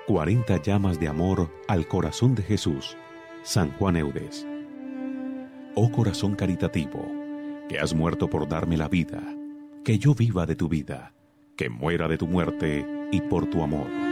40 llamas de amor al corazón de Jesús. San Juan Eudes. Oh corazón caritativo, que has muerto por darme la vida, que yo viva de tu vida, que muera de tu muerte y por tu amor.